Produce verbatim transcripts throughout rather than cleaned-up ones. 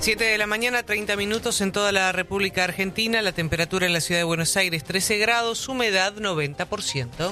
siete de la mañana, treinta minutos en toda la República Argentina. La temperatura en la ciudad de Buenos Aires, trece grados, humedad noventa por ciento.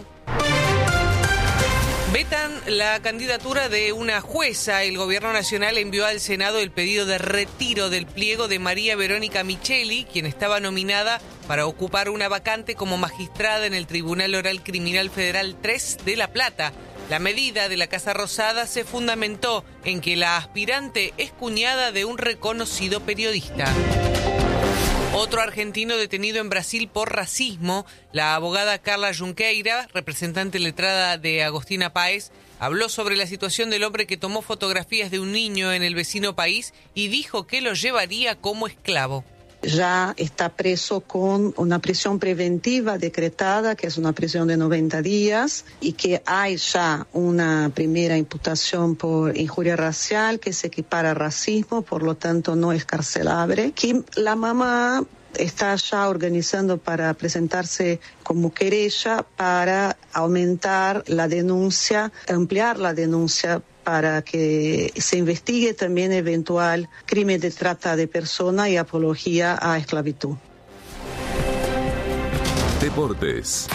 Vetan la candidatura de una jueza. El Gobierno Nacional envió al Senado el pedido de retiro del pliego de María Verónica Micheli, quien estaba nominada para ocupar una vacante como magistrada en el Tribunal Oral Criminal Federal tres de La Plata. La medida de la Casa Rosada se fundamentó en que la aspirante es cuñada de un reconocido periodista. Otro argentino detenido en Brasil por racismo. La abogada Carla Junqueira, representante letrada de Agostina Páez, habló sobre la situación del hombre que tomó fotografías de un niño en el vecino país y dijo que lo llevaría como esclavo. Ya está preso con una prisión preventiva decretada, que es una prisión de noventa días, y que hay ya una primera imputación por injuria racial que se equipara a racismo, por lo tanto no es carcelable. Que la mamá está ya organizando para presentarse como querella para aumentar la denuncia, ampliar la denuncia para que se investigue también eventual crimen de trata de persona y apología a esclavitud. Deportes.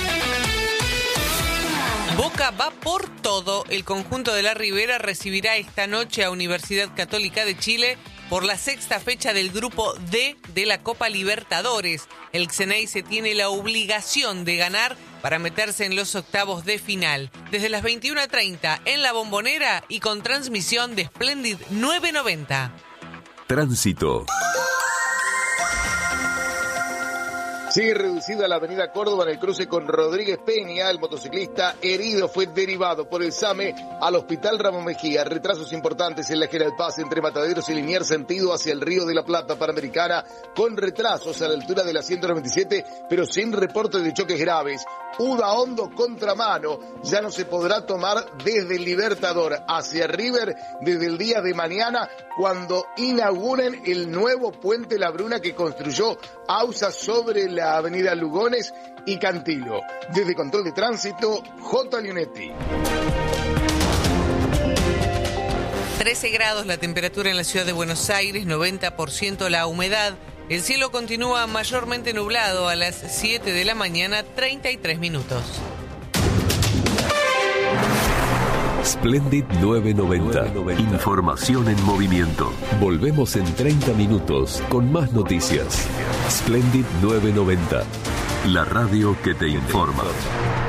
Boca va por todo. El conjunto de la Ribera recibirá esta noche a Universidad Católica de Chile por la sexta fecha del Grupo D de la Copa Libertadores. El Xeneize tiene la obligación de ganar para meterse en los octavos de final. Desde las veintiuna treinta en La Bombonera y con transmisión de Splendid nueve noventa. Tránsito. Sigue reducida la avenida Córdoba en el cruce con Rodríguez Peña. El motociclista herido fue derivado por el SAME al Hospital Ramón Mejía. Retrasos importantes en la General Paz entre Mataderos y Liniers sentido hacia el Río de la Plata Panamericana, con retrasos a la altura de la ciento noventa y siete, pero sin reporte de choques graves. Uda Hondo contramano ya no se podrá tomar desde el Libertador hacia River desde el día de mañana, cuando inauguren el nuevo puente La Bruna que construyó AUSA sobre la avenida Lugones y Cantilo. Desde Control de Tránsito, J. Leonetti. trece grados la temperatura en la ciudad de Buenos Aires, noventa por ciento la humedad. El cielo continúa mayormente nublado a las siete de la mañana, treinta y tres minutos. Splendid nueve noventa. Información en movimiento. Volvemos en treinta minutos con más noticias. Splendid nueve noventa. La radio que te informa.